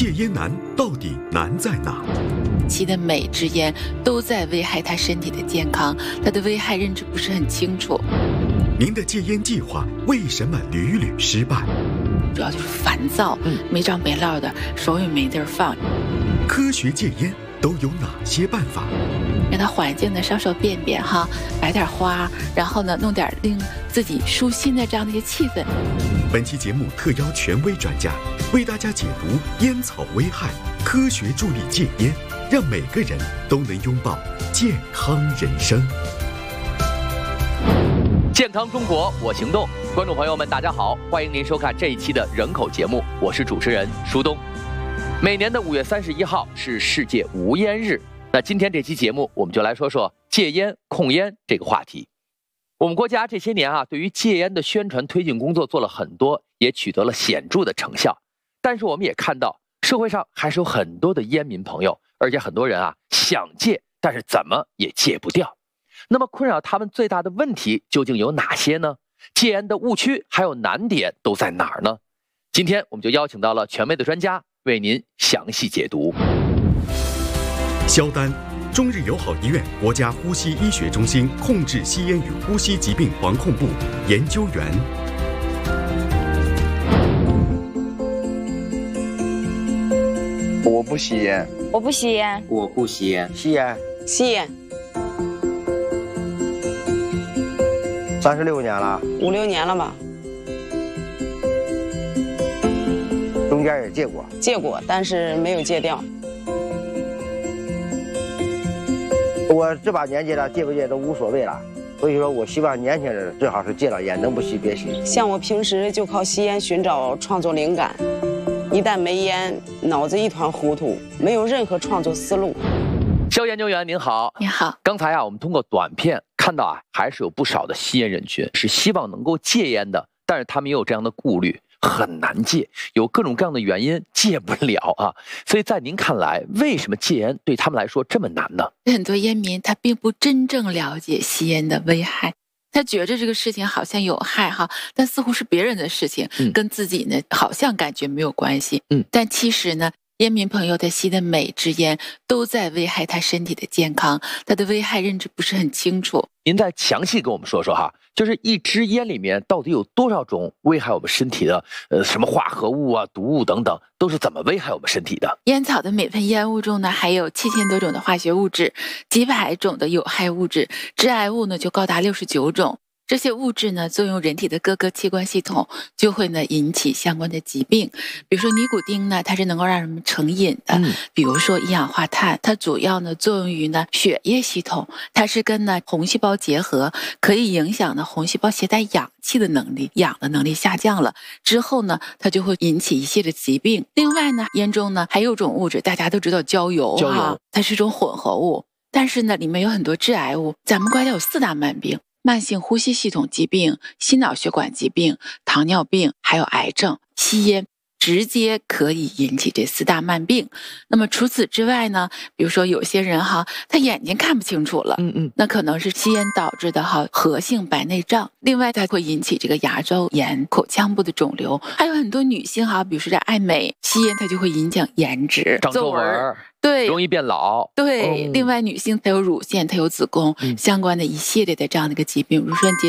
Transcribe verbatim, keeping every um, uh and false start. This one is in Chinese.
戒烟难到底难在哪？ 吸的每支烟都在危害他身体的健康，他的危害认知不是很清楚。 您的戒烟计划为什么屡屡失败？ 主要就是烦躁， 嗯， 没着没落的，手也没地儿放。 科学戒烟都有哪些办法？ 让他环境呢稍稍变变哈，摆点花，然后呢弄点令自己舒心的这样的一些气氛。 本期节目特邀权威专家为大家解读烟草危害，科学助力戒烟，让每个人都能拥抱健康人生。 健康中国，我行动。观众朋友们，大家好，欢迎您收看这一期的人口节目，我是主持人舒东。每年的五月三十一号是世界无烟日，那今天这期节目我们就来说说戒烟控烟这个话题。我们国家这些年啊，对于戒烟的宣传推进工作做了很多，也取得了显著的成效。但是我们也看到，社会上还是有很多的烟民朋友，而且很多人啊想戒，但是怎么也戒不掉。那么困扰他们最大的问题究竟有哪些呢？戒烟的误区还有难点都在哪儿呢？今天我们就邀请到了权威的专家为您详细解读。 肖丹，中日友好医院国家呼吸医学中心控制吸烟与呼吸疾病防控部研究员。 我不吸烟， 我不吸烟， 我不吸烟， 吸烟， 吸烟， 三十六年了， 五六年了吧， 中间也戒过， 戒过，但是没有戒掉。 我这把年纪了，戒不戒都无所谓了。所以说我希望年轻人最好是戒了烟，能不吸别吸。 像我平时就靠吸烟寻找创作灵感，一旦没烟，脑子一团糊涂，没有任何创作思路。 肖研究员您好。 你好。 刚才啊，我们通过短片看到啊，还是有不少的吸烟人群是希望能够戒烟的，但是他们也有这样的顾虑，很难戒，有各种各样的原因戒不了啊。所以在您看来，为什么戒烟对他们来说这么难呢？ 很多烟民他并不真正了解吸烟的危害，他觉着这个事情好像有害哈，但似乎是别人的事情，嗯、跟自己呢好像感觉没有关系。嗯，但其实呢，烟民朋友他吸的每支烟都在危害他身体的健康，他的危害认知不是很清楚。 您再详细跟我们说说哈，就是一支烟里面到底有多少种危害我们身体的呃什么化合物啊、毒物等等，都是怎么危害我们身体的？ 烟草的每份烟雾中呢，还有七千多种的化学物质，几百种的有害物质，致癌物呢就高达六十九种。这些物质呢，作用人体的各个器官系统，就会呢引起相关的疾病。比如说尼古丁呢，它是能够让人们成瘾的；嗯、比如说一氧化碳，它主要呢作用于呢血液系统，它是跟呢红细胞结合，可以影响呢红细胞携带氧气的能力，氧的能力下降了之后呢，它就会引起一系列的疾病。另外呢，烟中呢还有种物质，大家都知道焦油， 焦油它是一种混合物，但是呢里面有很多致癌物。咱们国家有四大慢病。慢性呼吸系统疾病、心脑血管疾病、糖尿病，还有癌症，吸烟直接可以引起这四大慢病。那么除此之外呢，比如说有些人哈，他眼睛看不清楚了，嗯嗯，那可能是吸烟导致的哈核性白内障。另外，它会引起这个牙周炎、口腔部的肿瘤。还有很多女性哈，比如说这爱美，吸烟它就会影响颜值、 长皱纹。 对， 容易变老。 对，嗯、另外女性她有乳腺，她有子宫、嗯、相关的一系列的这样的一个疾病，乳腺结